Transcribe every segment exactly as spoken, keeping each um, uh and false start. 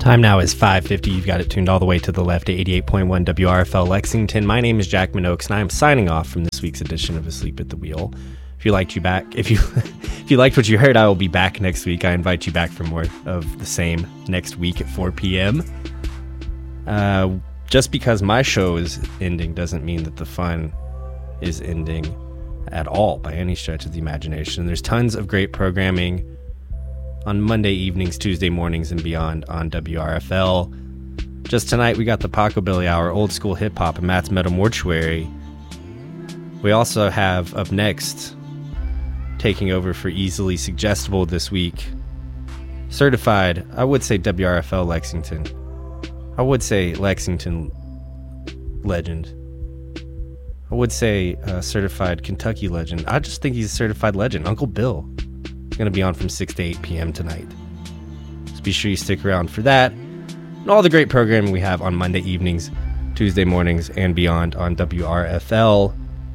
Time now is five fifty. You've got it tuned all the way to the left at eighty-eight point one W R F L Lexington. My name is Jack Minogues, and I am signing off from this week's edition of Asleep at the Wheel. If you liked you back, if you if you liked what you heard, I will be back next week. I invite you back for more of the same next week at four p.m. Uh, just because my show is ending doesn't mean that the fun is ending at all by any stretch of the imagination. There's tons of great programming on Monday evenings, Tuesday mornings, and beyond on W R F L. Just tonight, we got the Paco Billy Hour, old school hip hop, and Matt's Metal Mortuary. We also have up next, taking over for Easily Suggestible this week, certified, I would say W R F L Lexington. I would say Lexington legend. I would say uh, certified Kentucky legend. I just think he's a certified legend. Uncle Bill. Going to be on from six to eight p.m. tonight. So be sure you stick around for that and all the great programming we have on Monday evenings, Tuesday mornings, and beyond on W R F L.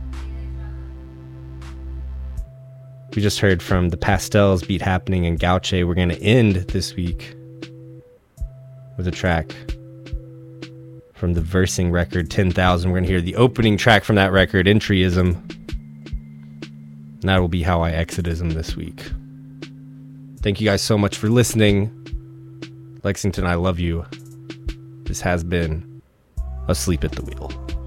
We just heard from the Pastels, Beat Happening, and Gauche. We're going to end this week with a track from the Versing record, ten thousand. We're going to hear the opening track from that record, Entryism. And that will be how I exitism this week. Thank you guys so much for listening. Lexington, I love you. This has been Asleep at the Wheel.